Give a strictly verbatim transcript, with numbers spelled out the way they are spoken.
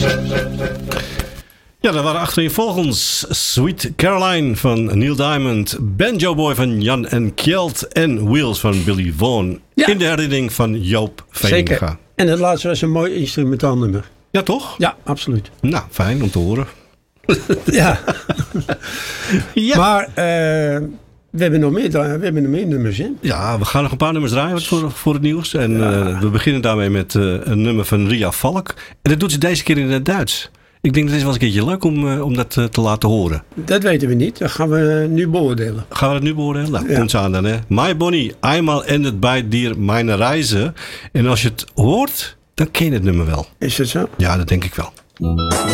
Ja, dat waren achtereenvolgens Sweet Caroline van Neil Diamond, Banjo Boy van Jan en Kjeld en Wheels van Billy Vaughan. Ja. In de herinnering van Joop Veninga. Zeker. En het laatste was een mooi instrumentaal nummer. Ja, toch? Ja, absoluut. Nou, fijn om te horen. Ja. Ja. Maar uh, we, hebben nog meer, we hebben nog meer nummers, hè? Ja, we gaan nog een paar nummers draaien voor, voor het nieuws. En ja. uh, we beginnen daarmee met uh, een nummer van Ria Valk. En dat doet ze deze keer in het Duits. Ik denk dat het is wel eens een keertje leuk om, uh, om dat uh, te laten horen. Dat weten we niet. Dat gaan we nu beoordelen. Gaan we dat nu beoordelen? Nou, ja. komt ze aan dan, hè. My Bonnie, eenmaal endet bij dir mijn reizen. En als je het hoort, dan ken je het nummer wel. Is dat zo? Ja, dat denk ik wel.